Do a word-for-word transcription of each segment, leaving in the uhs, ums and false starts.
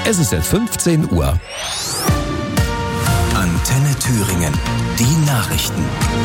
Es ist jetzt fünfzehn Uhr. Antenne Thüringen. Die Nachrichten.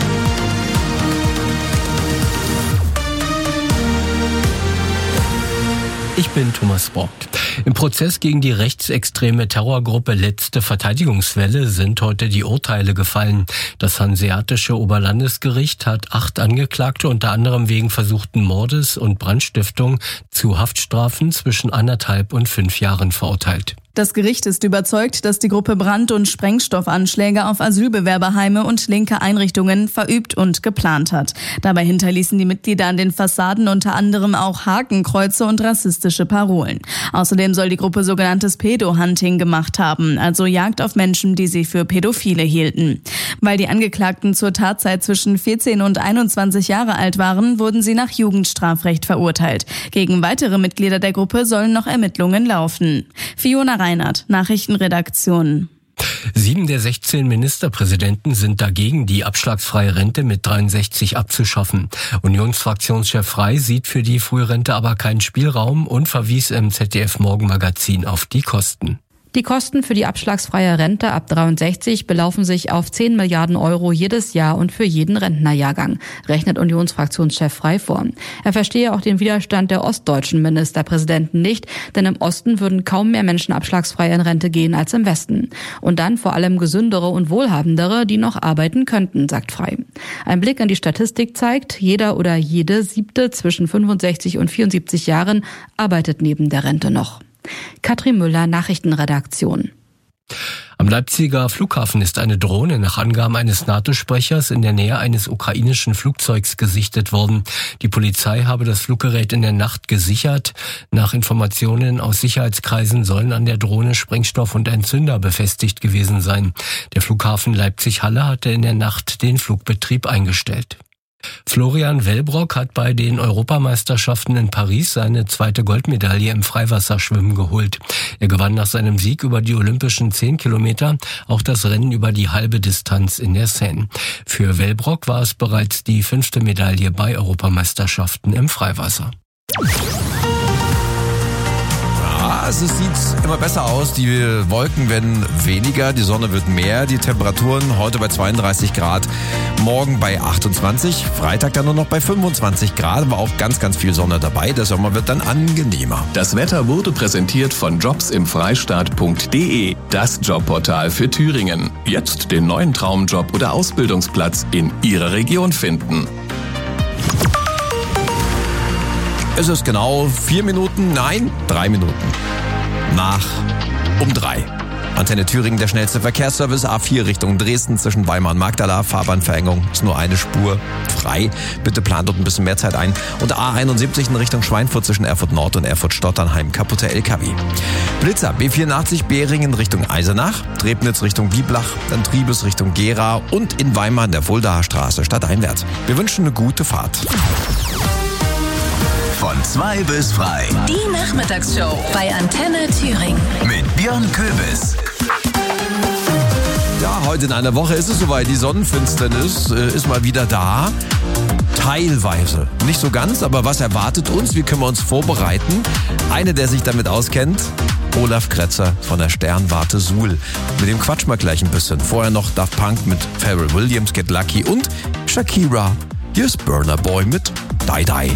Ich bin Thomas Borg. Im Prozess gegen die rechtsextreme Terrorgruppe Letzte Verteidigungswelle sind heute die Urteile gefallen. Das Hanseatische Oberlandesgericht hat acht Angeklagte unter anderem wegen versuchten Mordes und Brandstiftung zu Haftstrafen zwischen anderthalb und fünf Jahren verurteilt. Das Gericht ist überzeugt, dass die Gruppe Brand- und Sprengstoffanschläge auf Asylbewerberheime und linke Einrichtungen verübt und geplant hat. Dabei hinterließen die Mitglieder an den Fassaden unter anderem auch Hakenkreuze und rassistische Parolen. Außerdem soll die Gruppe sogenanntes Pedo-Hunting gemacht haben, also Jagd auf Menschen, die sie für Pädophile hielten. Weil die Angeklagten zur Tatzeit zwischen vierzehn und einundzwanzig Jahre alt waren, wurden sie nach Jugendstrafrecht verurteilt. Gegen weitere Mitglieder der Gruppe sollen noch Ermittlungen laufen. Fiona Reinhardt, Nachrichtenredaktion. Sieben der sechzehn Ministerpräsidenten sind dagegen, die abschlagsfreie Rente mit dreiundsechzig abzuschaffen. Unionsfraktionschef Frey sieht für die Frührente aber keinen Spielraum und verwies im Z D F-Morgenmagazin auf die Kosten. Die Kosten für die abschlagsfreie Rente ab dreiundsechzig belaufen sich auf zehn Milliarden Euro jedes Jahr und für jeden Rentnerjahrgang, rechnet Unionsfraktionschef Frey vor. Er verstehe auch den Widerstand der ostdeutschen Ministerpräsidenten nicht, denn im Osten würden kaum mehr Menschen abschlagsfrei in Rente gehen als im Westen. Und dann vor allem gesündere und wohlhabendere, die noch arbeiten könnten, sagt Frey. Ein Blick in die Statistik zeigt, jeder oder jede Siebte zwischen fünfundsechzig und vierundsiebzig Jahren arbeitet neben der Rente noch. Katrin Müller, Nachrichtenredaktion. Am Leipziger Flughafen ist eine Drohne nach Angaben eines NATO-Sprechers in der Nähe eines ukrainischen Flugzeugs gesichtet worden. Die Polizei habe das Fluggerät in der Nacht gesichert. Nach Informationen aus Sicherheitskreisen sollen an der Drohne Sprengstoff und Entzünder befestigt gewesen sein. Der Flughafen Leipzig-Halle hatte in der Nacht den Flugbetrieb eingestellt. Florian Wellbrock hat bei den Europameisterschaften in Paris seine zweite Goldmedaille im Freiwasserschwimmen geholt. Er gewann nach seinem Sieg über die olympischen zehn Kilometer auch das Rennen über die halbe Distanz in der Seine. Für Wellbrock war es bereits die fünfte Medaille bei Europameisterschaften im Freiwasser. Es sieht immer besser aus, die Wolken werden weniger, die Sonne wird mehr, die Temperaturen heute bei zweiunddreißig Grad, morgen bei achtundzwanzig, Freitag dann nur noch bei fünfundzwanzig Grad, aber auch ganz, ganz viel Sonne dabei, der Sommer wird dann angenehmer. Das Wetter wurde präsentiert von jobs im freistaat punkt de, das Jobportal für Thüringen. Jetzt den neuen Traumjob oder Ausbildungsplatz in Ihrer Region finden. Es ist genau vier Minuten, nein, drei Minuten nach um drei. Antenne Thüringen, der schnellste Verkehrsservice, A vier Richtung Dresden zwischen Weimar und Magdala, Fahrbahnverengung, ist nur eine Spur frei. Bitte plant dort ein bisschen mehr Zeit ein. Und A einundsiebzig in Richtung Schweinfurt zwischen Erfurt Nord und Erfurt Stotternheim, kaputter L K W. Blitzer, B vierundachtzig Beringen Richtung Eisenach, Trebnitz Richtung Bieblach, dann Triebes Richtung Gera und in Weimar in der Fuldaer Straße stadteinwärts. Wir wünschen eine gute Fahrt. Von zwei bis frei. Die Nachmittagsshow bei Antenne Thüringen. Mit Björn Köbis. Ja, heute in einer Woche ist es soweit. Die Sonnenfinsternis äh, ist mal wieder da. Teilweise. Nicht so ganz, aber was erwartet uns? Wie können wir uns vorbereiten? Eine, der sich damit auskennt, Olaf Kretzer von der Sternwarte Suhl. Mit dem quatschen wir gleich ein bisschen. Vorher noch Daft Punk mit Pharrell Williams, Get Lucky und Shakira. Hier ist Burna Boy mit Die Die.